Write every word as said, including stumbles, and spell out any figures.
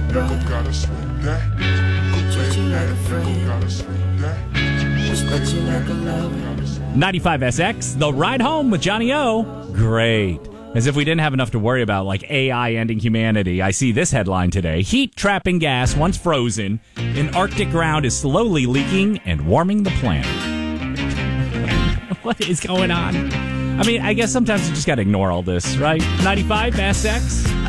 brother. Gotta sweat that. Treat you like a friend. Gotta sweat that. Respect you like a lover. ninety-five S X, The Ride Home with Johnny O. Great. As if we didn't have enough to worry about, like A I ending humanity. I see this headline today. Heat-trapping gas, once frozen, in Arctic ground is slowly leaking and warming the planet. What is going on? I mean, I guess sometimes you just got to ignore all this, right? ninety-five S X.